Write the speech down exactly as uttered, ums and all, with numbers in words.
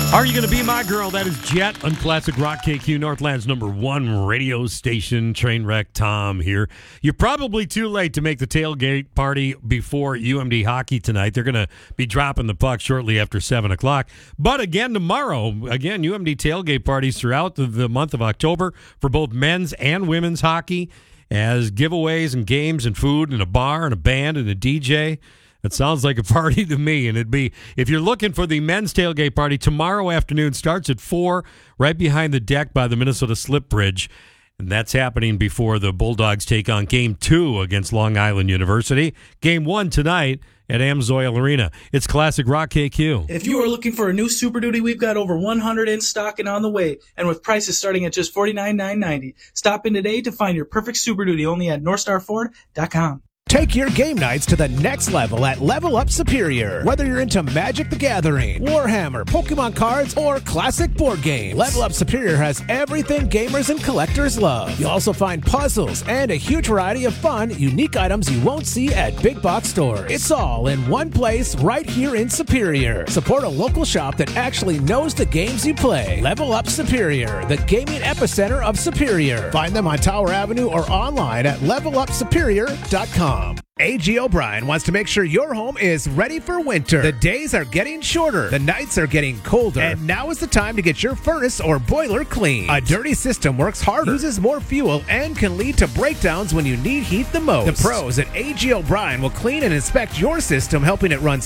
Are You Gonna Be My Girl? That is Jet on Classic Rock K Q, Northland's number one radio station. Trainwreck Tom here. You're probably too late to make the tailgate party before U M D hockey tonight. They're going to be dropping the puck shortly after seven o'clock. But again tomorrow, again, U M D tailgate parties throughout the, the month of October for both men's and women's hockey, as giveaways and games and food and a bar and a band and a D J. It sounds like a party to me, and it'd be, if you're looking for the men's tailgate party, tomorrow afternoon starts at four, right behind the deck by the Minnesota Slip Bridge, and that's happening before the Bulldogs take on Game two against Long Island University. Game one tonight at Amsoil Arena. It's Classic Rock K Q. If you are looking for a new Super Duty, we've got over one hundred in stock and on the way, and with prices starting at just forty-nine thousand nine hundred ninety dollars. Stop in today to find your perfect Super Duty only at north star ford dot com. Take your game nights to the next level at Level Up Superior. Whether you're into Magic the Gathering, Warhammer, Pokemon cards, or classic board games, Level Up Superior has everything gamers and collectors love. You'll also find puzzles and a huge variety of fun, unique items you won't see at big box stores. It's all in one place right here in Superior. Support a local shop that actually knows the games you play. Level Up Superior, the gaming epicenter of Superior. Find them on Tower Avenue or online at level up superior dot com. A G O'Brien wants to make sure your home is ready for winter. The days are getting shorter, the nights are getting colder, and now is the time to get your furnace or boiler cleaned. A dirty system works harder, uses more fuel, and can lead to breakdowns when you need heat the most. The pros at A G O'Brien will clean and inspect your system, helping it run